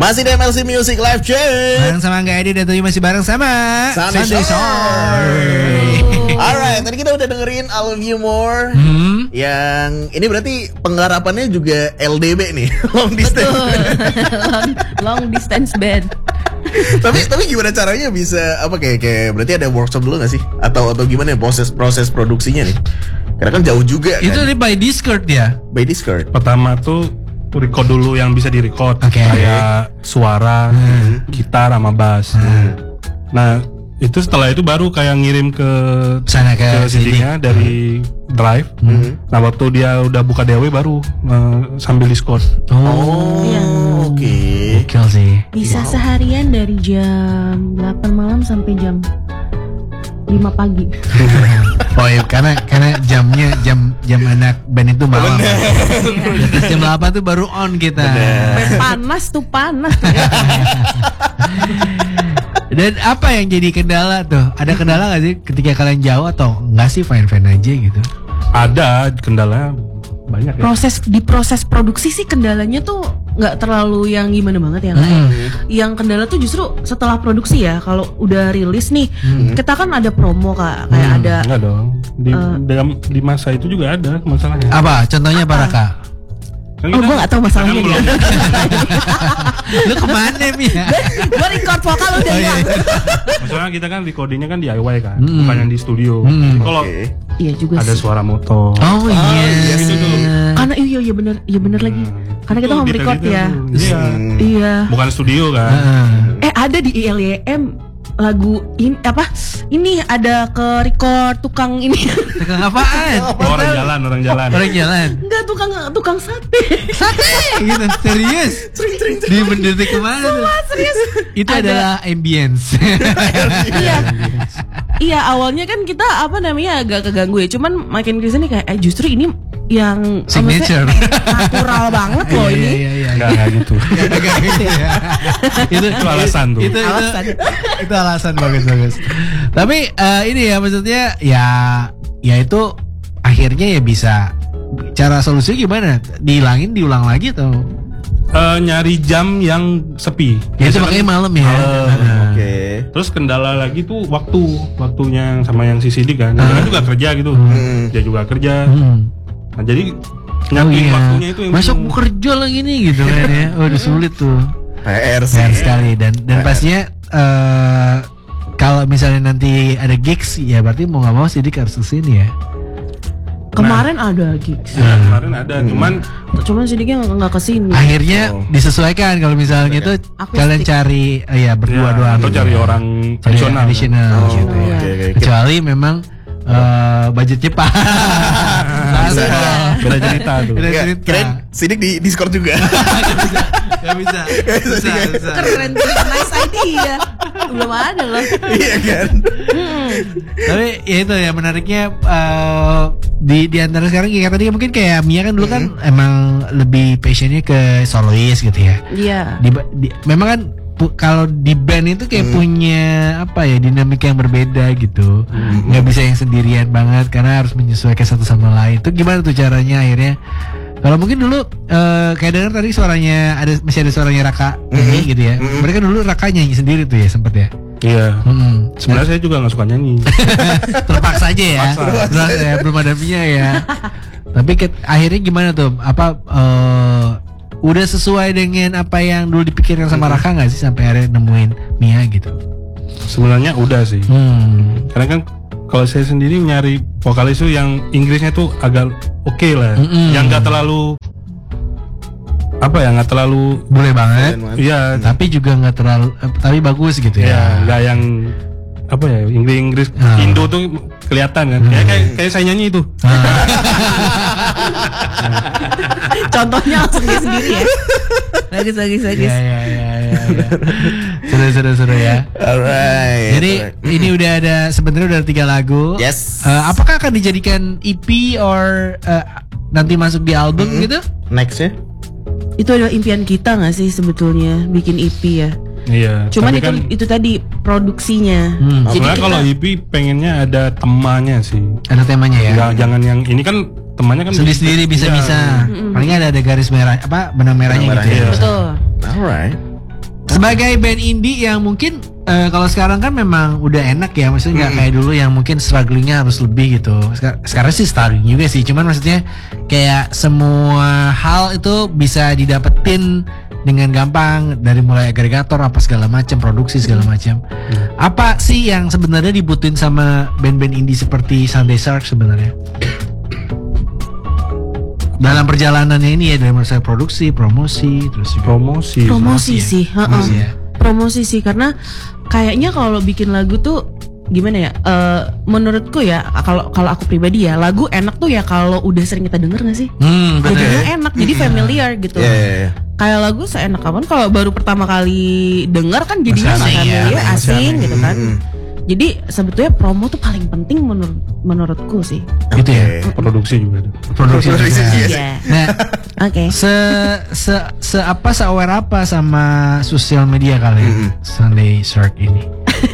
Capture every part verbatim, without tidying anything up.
Masih di M L C Music Live Check. Bareng sama Angga Edi dan Toyo masih bareng sama Sunday Sunday Show. Alright, tadi kita udah dengerin I Love You More. Hmm. Yang ini berarti penggarapannya juga L D B nih, long distance. long, long distance band. tapi tapi gimana caranya bisa apa kayak kayak berarti ada workshop dulu nggak sih? Atau atau gimana ya proses proses produksinya nih? Karena kan jauh juga kan. Itu di by Discord ya. By Discord. Pertama tuh record dulu yang bisa direcord, okay. kayak suara, hmm. gitar sama bass. Hmm. Nah itu setelah itu baru kayak ngirim ke sana ke, ke C D-nya dari hmm. drive. Hmm. Nah waktu dia udah buka D A W baru uh, sambil Discord. Oh, iya. Oke. Okay. Gokil sih. Bisa wow. seharian dari jam delapan malam sampai jam lima pagi. Oh iya, karena karena jamnya jam jam anak band itu malam. Terus jam delapan tuh baru on kita. Panas tuh panas. Dan apa yang jadi kendala tuh? Ada kendala gak sih ketika kalian jauh atau enggak sih fine-fine aja gitu? Ada kendala banyak ya. Proses di proses produksi sih kendalanya tuh nggak terlalu yang gimana banget ya. Hmm. Yang kendala tuh justru setelah produksi ya. Kalau udah rilis nih, hmm. kita kan ada promo kak, kayak hmm. ada. Enggak dong. Di uh, dalam di masa itu juga ada masalahnya. Apa? Contohnya apa Raka? Oh, gue gak tau masalahnya dia. Lu kemana Mia? Gue record vokal udah ya. Maksudnya kita kan recordingnya kan di D I Y kan, mm. bukan yang di studio. Mm. Kalau okay. iya juga ada sih. suara motor. Oh iya. Oh, gitu tuh. Karena iya iya benar, iya benar hmm. lagi. Karena kita home record ya. Iya. Iya. Bukan studio kan. Uh. Eh ada di I L Y M lagu ini apa? Ini ada ke record tukang ini. Tukang apaan? Oh, orang jalan, orang jalan. Orang jalan. Enggak tukang tukang sate. Sate gitu. Serius? Di mendetik kemana tuh? Serius. Itu ada. Adalah ambience. Iya. Iya, awalnya kan kita apa namanya agak keganggu ya. Cuman makin kesini kayak eh justru ini yang signature natural banget loh ini. Iya iya iya. Enggak gitu. Enggak gitu ya. Itu itu alasan tuh. Itu alasan. Itu, itu alasan bagus bagus. Tapi uh, ini ya maksudnya ya ya itu akhirnya ya bisa cara solusinya gimana? Dihilangin diulang lagi atau uh, nyari jam yang sepi. Ya itu makanya malam ya. Uh, Oke. Okay. Terus kendala lagi tuh waktu, waktunya sama yang C C D kan. Dia uh. kan juga kerja gitu. Hmm. Dia juga kerja. Hmm. Nah jadi oh, nyamping iya. waktunya itu yang masuk mau kerja lagi nih gitu kan ya. Oh udah sulit tuh. P R sih. P R sekali dan dan pastinya uh, kalau misalnya nanti ada gigs ya berarti mau nggak mau Sidik harus kesini ya. Kemarin nah, ada gigs. Nah, kemarin ada, hmm. cuman cuman Sidiknya nggak kesini. Akhirnya oh. disesuaikan kalau misalnya itu kalian cari uh, ya berdua ya, doang. Atau gitu. cari orang additional, additional oh, gitu ya. Okay, okay. Kecuali memang uh, budgetnya pas. Beda cerita tuh. Beda cerita. Keren Sidik di Discord juga. Gak bisa. Gak bisa. Bisa, bisa. Keren tuh, nice idea. Belum ada loh. Iya kan. Hmm. Tapi ya itu ya menariknya uh, di di antara sekarang kayak tadi mungkin kayak Mia kan dulu kan hmm. emang lebih passionnya ke solois gitu ya. Iya. Di, di, memang kan pu, kalau di band itu kayak hmm. punya apa ya dinamika yang berbeda gitu. Hmm. Nggak bisa yang sendirian banget karena harus menyesuaikan satu sama lain. Itu gimana tuh caranya akhirnya? Kalau mungkin dulu uh, kayak dengar tadi suaranya ada masih ada suaranya Raka nyanyi mm-hmm. gitu ya. Mm-hmm. Mereka dulu Raka nyanyi sendiri tuh ya sempet ya. Iya. Mm-hmm. Sebenarnya saya juga nggak suka nyanyi. Terpaksa aja ya. Terpaksa ya belum ada Mia ya. Tapi ke, akhirnya gimana tuh? Apa uh, udah sesuai dengan apa yang dulu dipikirkan sama mm-hmm. Raka nggak sih sampai akhirnya nemuin Mia gitu? Sebenarnya udah sih. Hmm. Karena kan kalau saya sendiri nyari vokalis itu yang Inggrisnya tuh agak oke okay lah, mm-hmm. yang nggak terlalu apa ya nggak terlalu boleh banget, iya. Tapi juga nggak terlalu, tapi bagus gitu ya. Nggak yang apa ya Inggris Inggris ah. Indo tuh kelihatan kan, kayak kayak, kayak saya nyanyi itu. Contohnya langsung dia sendiri ya. Bagus bagus bagus. Ya ya ya ya. Seru seru seru ya. Alright. Jadi alright. ini udah ada sebenarnya udah ada tiga lagu. Yes. Uh, apakah akan dijadikan E P or uh, nanti masuk di album mm-hmm. gitu? Nextnya? Itu adalah impian kita nggak sih sebetulnya bikin E P ya? Iya. Cuman itu kan, itu tadi produksinya. Hmm. Jadi kita, kalau E P pengennya ada temanya sih. Ada temanya ya. Nggak, jangan yang ini kan temannya kan sendiri-sendiri bisa-bisa. Ya. Paling ada ada garis merah apa benang merahnya benang gitu. Merahnya. Ya. Betul. Alright. Sebagai band indie yang mungkin uh, kalau sekarang kan memang udah enak ya, maksudnya nggak Mm. kayak dulu yang mungkin strugglingnya harus lebih gitu. Sekar- sekarang sih struggling juga sih, cuman maksudnya kayak semua hal itu bisa didapetin dengan gampang dari mulai agregator apa segala macam, produksi segala macam. Apa sih yang sebenarnya dibutuhin sama band-band indie seperti Sunday Shark sebenarnya? Dalam perjalanannya ini ya, dari mulai produksi, promosi, terus juga Promosi. Promosi ya. sih, heeh. Promosi ya. Promosi sih karena kayaknya kalau bikin lagu tuh gimana ya? Eh, menurutku ya kalau kalau aku pribadi ya, lagu enak tuh ya kalau udah sering kita denger nggak sih? Hmm, betul. Jadinya enak, jadi familiar gitu. Iya, iya, iya. Kayak lagu seenak kapan kalau baru pertama kali denger kan jadinya Masih nggak asing ya, familiar, masih asing aneh. gitu kan. Mm. Jadi sebetulnya promo tuh paling penting menurut menurutku sih. Gitu ya. Oke. Produksi juga. ada. Produksi Produksi, juga. iya. Iya. Nah, Oke. se se se apa se aware apa sama sosial media kalian Mm-mm. Sunday Shark ini?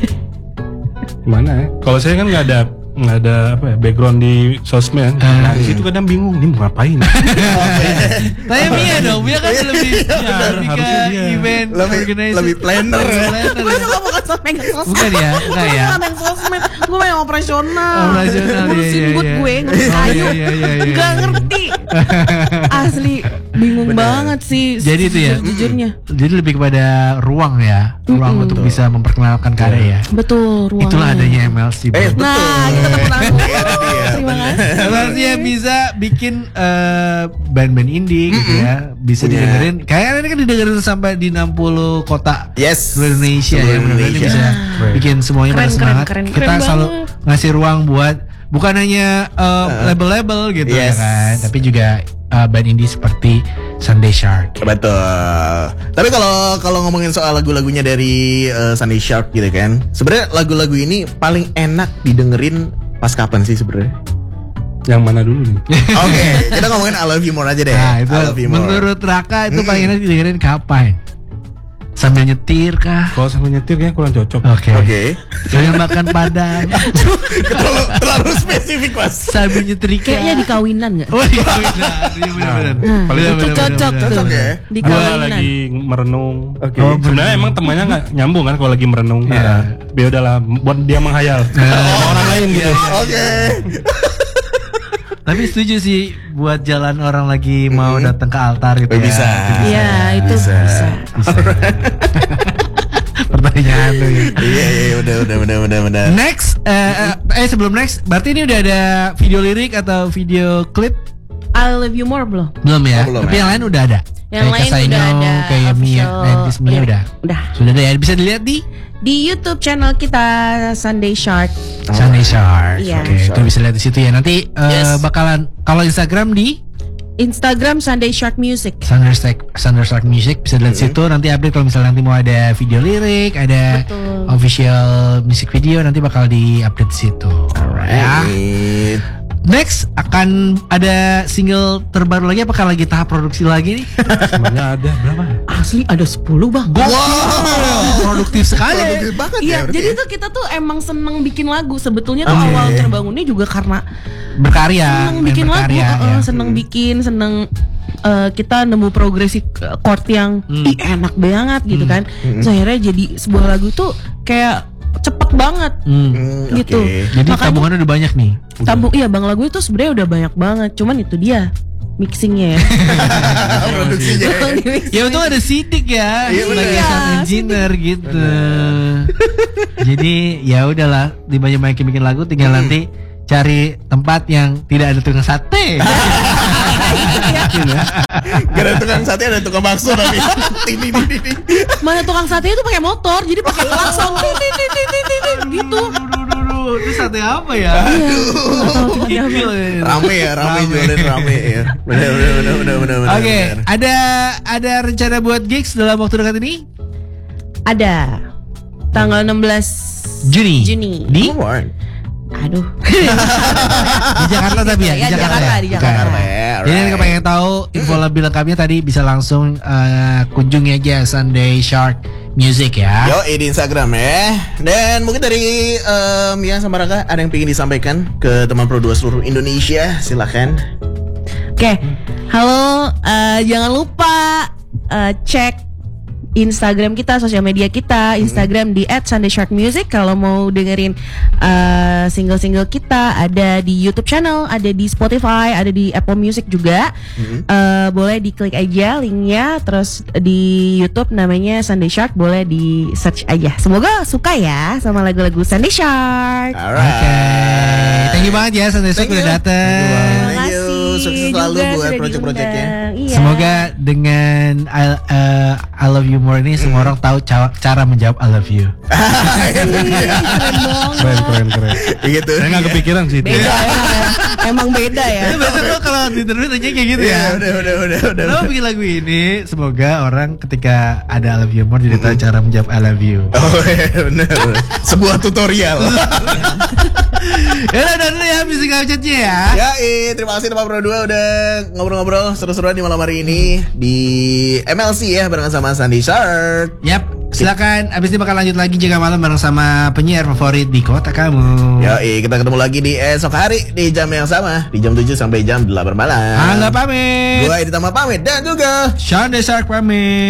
Mana ya? Kalau saya kan nggak ada nggak ada apa ya background di sosmed. Nah, di situ kadang bingung nih mau ngapain. Tanya Mia dong, Mia kan lebih Iya, lebih ke harusnya dia. event Lebih- organizer. lebih planner ya. Planner Gue ya. juga bukan sosmed yang sosmed. Bukan ya, enggak ya. Gue bukan yang sosmed. Gue yang operasional. Operasional, Ngurusin iya, iya, mood iya. gue, ngurusin Oh, kayu. iya, iya, iya, iya, Gak iya. ngerti. Asli bingung Bener. banget sih. Jadi itu ya? Jujurnya. Jadi lebih kepada ruang ya, ruang untuk bisa memperkenalkan karya ya. Betul, ruangnya. Itulah adanya M L C. Eh, bro. Nah, kita tepuk tangan. Iya, Terima bener. kasih. Artinya bisa bikin eh, band-band indie gitu ya, bisa Punya- didengerin. Kayaknya ini kan didengerin sampai di enam puluh kota Yes. seluruh Indonesia Seluruh ya. Mudah-mudahan ini Indonesia. bisa bikin semuanya pada Keren, keren, semangat. keren, Kita keren selalu banget. ngasih ruang buat bukan hanya eh, label-label gitu ya Yes. kan, tapi juga eh, band indie seperti Sunday Shark. Betul. Tapi kalau kalau ngomongin soal lagu-lagunya dari uh, Sunday Shark gitu kan, sebenarnya lagu-lagu ini paling enak didengerin pas kapan sih sebenarnya? Yang mana dulu nih? Oke, kita ngomongin I Love You More aja deh. Nah, itu I Love You More. menurut Raka itu paling enak didengerin kapan? Sambil nyetir kah? Kalau sambil nyetir kayaknya kurang cocok. Oke. Oke. Sambil makan padang. terlalu, terlalu spesifik mas. Sambil nyetrika. Kayaknya di kawinan gak? Oh iya benar, iya benar. Nah, Paling itu bener, cocok bener, tuh. Cocok ya? Di Gua kawinan. lagi merenung. Oke. Oh, Sebenarnya emang temannya nggak nyambung kan kalau lagi merenung. Iya. Nah, ya udahlah buat dia menghayal. Sama orang lain gitu. Oke. Tapi setuju sih buat jalan orang lagi mau datang ke altar gitu Oh, ya. bisa. Iya, itu Bisa. bisa. Bisa. Pertanyaan lu ya. Iya iya udah udah udah udah udah. Next, eh, eh, eh sebelum next, berarti ini udah ada video lirik atau video klip? I Love You More belum? Belum ya? Oh, belum Tapi ya. yang lain udah ada. Yang Kayak lain Kasaino, udah ada kayak Mia, official Nineties Mia lirik. udah. Udah. Sudah ada ya, bisa dilihat di Di YouTube channel kita Sunday Shark. Sunday Shark. Iya. Oke, itu bisa lihat di situ ya. Nanti eh, Yes. bakalan kalau Instagram di Instagram Sunday Shark Music. Sunday Shark, Sunday Shark Music bisa lihat situ. Nanti update kalau misalnya nanti mau ada video lirik, ada Betul. official music video, nanti bakal di update di situ. Ya. Alright. Next akan ada single terbaru lagi. Apakah lagi tahap produksi lagi nih? Sebenarnya ada berapa? Asli ada sepuluh bang. Wow, produktif sekali. Produktif banget ya. Iya, berarti jadi ya. tuh kita tuh emang seneng bikin lagu. Sebetulnya tuh Oke. awal terbangunnya juga karena Berkarya, seneng main bikin lagu, berkarya, uh, ya. seneng bikin, seneng uh, kita nemu progresi uh, chord yang Hmm. ih, enak banget gitu kan. So, akhirnya jadi sebuah lagu tuh kayak cepet banget Hmm. Hmm, gitu. oke. Jadi Makanya- tabungannya udah banyak nih. Tabung iya bang lagu itu sebenarnya udah banyak banget. Cuman itu dia mixingnya ya. Produksinya. Ya untung ada Sidik ya Iya, sebagai bener. sound engineer gitu. Jadi ya udahlah, dibanyak-banyakin bikin lagu, tinggal nanti cari tempat yang tidak ada tukang sate. Gak ada tukang sate, ada tukang bakso tapi. Ting, ting, ting, ting, ting. Mana tukang sate itu pakai motor, jadi pakai klakson Tit, tit, tit, tit, tit, tit, gitu. Duh, duh, duh, itu sate apa ya? Iya, nggak tahu tuh dia apa. Rame ya, rame jualin rame ya. Benar benar benar benar benar. benar, Oke, benar. ada ada rencana buat gigs dalam waktu dekat ini? Ada tanggal enam belas Juni. Juni. Di Come on. Aduh. di Jakarta tapi ya, Ya, di Jakarta. Jakarta, ya? di Bukan. Jakarta. ya, Jadi alright. yang pengen tahu info lebih lengkapnya tadi bisa langsung eh, kunjungi aja Sunday Shark Music ya. Yo, di Instagram ya. Dan mungkin dari eh, Mia sama Raka ada yang pengen disampaikan ke teman Pro dua seluruh Indonesia, silakan. Oke, halo, eh, jangan lupa eh, cek Instagram kita, sosial media kita. Instagram di at sunday shark music. Kalau mau dengerin uh, single-single kita, ada di YouTube channel, ada di Spotify, ada di Apple Music juga. Uh, boleh diklik aja linknya. Terus di YouTube namanya Sunday Shark, boleh di search aja. Semoga suka ya sama lagu-lagu Sunday Shark. Alright. Oke, thank you banget ya Sunday Shark Thank udah you. datang. Thank you. Sukses selalu juga buat sudah project-projectnya. diundang. Iya. Semoga dengan I, uh, I love you more ini semua orang tahu ca- cara menjawab I love you. Keren banget. Keren keren keren. Gitu. Saya nggak kepikiran sih itu. Beda ya. Emang beda ya. Biasanya lo kalau di interview tanya kayak gitu Ya, ya. udah, udah, udah, udah. Lo bikin lagu ini, semoga orang ketika ada I love you more jadi tahu cara menjawab I love you. Oh iya benar. Sebuah tutorial. Ya udah dulu ya musik chatnya ya. Ya, eh, terima kasih Tempat Pro dua udah ngobrol-ngobrol seru-seruan di malam hari ini di M L C ya bareng sama Sunday Shark. Yap, silakan. Abis ini bakal lanjut lagi Jaga Malam bareng sama penyiar favorit di kota kamu. Ya, eh, kita ketemu lagi di esok hari di jam yang sama, di jam tujuh sampai jam delapan malam. Angga pamit. Gua Edi Tama pamit dan juga Sunday Shark pamit.